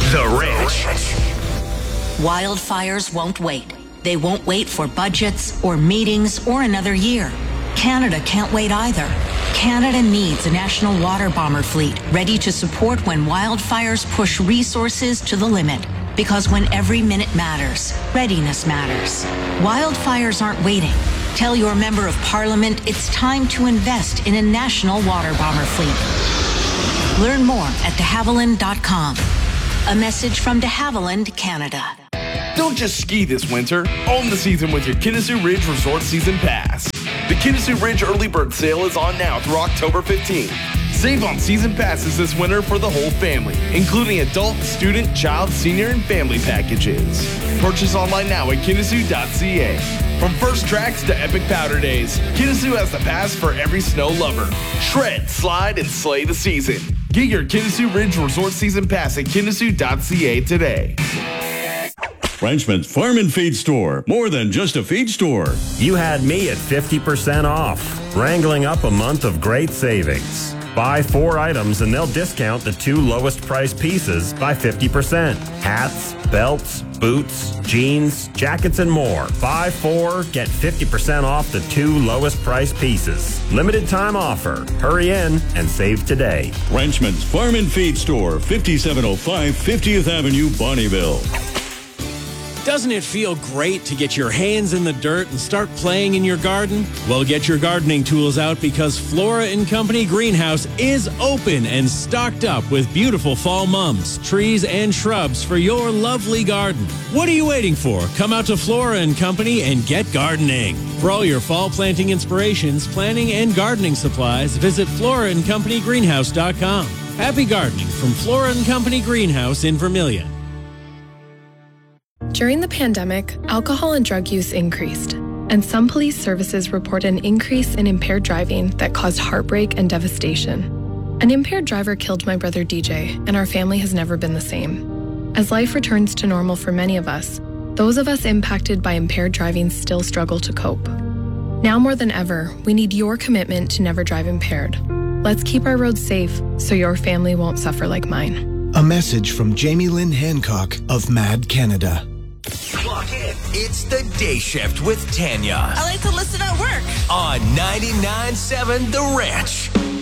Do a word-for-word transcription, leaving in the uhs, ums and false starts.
The Rich. Wildfires won't wait. They won't wait for budgets or meetings or another year. Canada can't wait either. Canada needs a national water bomber fleet ready to support when wildfires push resources to the limit. Because when every minute matters, readiness matters. Wildfires aren't waiting. Tell your member of parliament it's time to invest in a national water bomber fleet. Learn more at de havilland dot com. A message from de Havilland, Canada. Don't just ski this winter. Own the season with your Kinnison Ridge Resort Season Pass. The Kinnison Ridge Early Bird Sale is on now through October fifteenth. Save on season passes this winter for the whole family, including adult, student, child, senior, and family packages. Purchase online now at kinnisu dot c a. From first tracks to epic powder days, Kinnisu has the pass for every snow lover. Shred, slide, and slay the season. Get your Kinnison Ridge Resort Season Pass at kinnisu dot c a today. Frenchman's Farm and Feed Store. More than just a feed store. You had me at fifty percent off, wrangling up a month of great savings. Buy four items and they'll discount the two lowest priced pieces by fifty percent. Hats, belts, boots, jeans, jackets, and more. Buy four, get fifty percent off the two lowest priced pieces. Limited time offer. Hurry in and save today. Frenchman's Farm and Feed Store, fifty-seven oh five fiftieth Avenue, Bonnyville. Doesn't it feel great to get your hands in the dirt and start playing in your garden? Well, get your gardening tools out because Flora and Company Greenhouse is open and stocked up with beautiful fall mums, trees, and shrubs for your lovely garden. What are you waiting for? Come out to Flora and Company and get gardening. For all your fall planting inspirations, planting, and gardening supplies, visit flora and company greenhouse dot com. Happy gardening from Flora and Company Greenhouse in Vermilion. During the pandemic, alcohol and drug use increased, and some police services report an increase in impaired driving that caused heartbreak and devastation. An impaired driver killed my brother D J, and our family has never been the same. As life returns to normal for many of us, those of us impacted by impaired driving still struggle to cope. Now more than ever, we need your commitment to never drive impaired. Let's keep our roads safe so your family won't suffer like mine. A message from Jamie Lynn Hancock of Mad Canada. Clock in. It's the Day Shift with Tanya. I like to listen at work. On ninety-nine point seven The Rich.